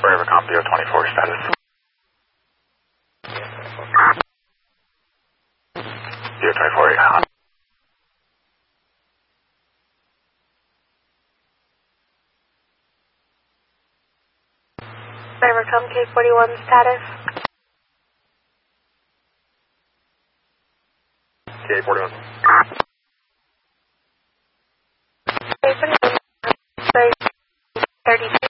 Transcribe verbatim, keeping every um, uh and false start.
Bravacom D O twenty-four status. D O twenty-four eight hot. Bravacom K forty-one status. K forty-one. K forty-one, thirty-two.